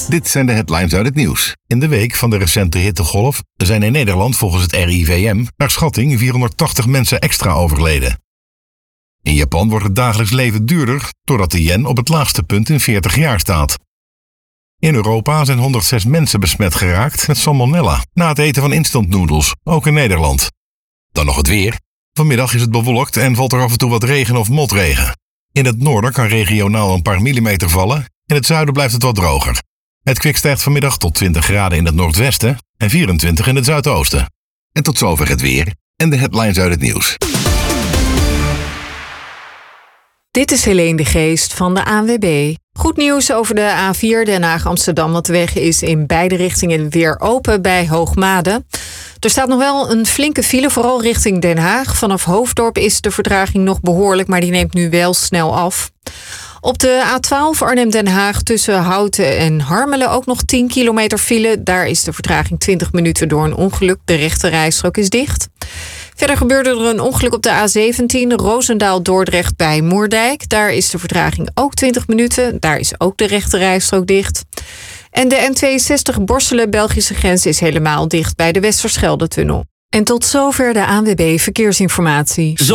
Dit zijn de headlines uit het nieuws. In de week van de recente hittegolf zijn in Nederland volgens het RIVM naar schatting 480 mensen extra overleden. In Japan wordt het dagelijks leven duurder doordat de yen op het laagste punt in 40 jaar staat. In Europa zijn 106 mensen besmet geraakt met salmonella na het eten van instantnoedels, ook in Nederland. Dan nog het weer. Vanmiddag is het bewolkt en valt er af en toe wat regen of motregen. In het noorden kan regionaal een paar millimeter vallen. In het zuiden blijft het wat droger. Het kwik stijgt vanmiddag tot 20 graden in het noordwesten en 24 in het zuidoosten. En tot zover het weer en de headlines uit het nieuws. Dit is Helene de Geest van de ANWB. Goed nieuws over de A4 Den Haag-Amsterdam, want de weg is in beide richtingen weer open bij Hoogmade. Er staat nog wel een flinke file, vooral richting Den Haag. Vanaf Hoofddorp is de vertraging nog behoorlijk, maar die neemt nu wel snel af. Op de A12 Arnhem-Den Haag tussen Houten en Harmelen ook nog 10 kilometer file. Daar is de vertraging 20 minuten door een ongeluk. De rechte rijstrook is dicht. Verder gebeurde er een ongeluk op de A17 Roosendaal-Dordrecht bij Moerdijk. Daar is de vertraging ook 20 minuten. Daar is ook de rechte rijstrook dicht. En de N62 Borselen-Belgische grens is helemaal dicht bij de Westerschelde-tunnel. En tot zover de ANWB Verkeersinformatie.